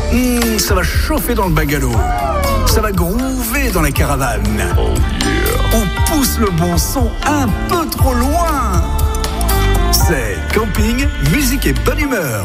Ça va chauffer dans le bungalow. Ça va groover dans la caravane. Oh yeah. On pousse le bon son un peu trop loin. C'est camping, musique et bonne humeur